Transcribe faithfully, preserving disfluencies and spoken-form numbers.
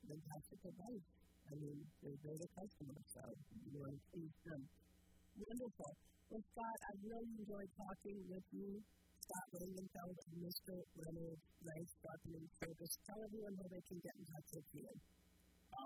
fantastic advice. I mean, they're, they're the customer, so you want to please them. Wonderful. Well, Scott, I really enjoyed talking with you. Scott Langenfeld and Mister Reynolds, nice Sharpening Service. Tell everyone how they can get in touch with you.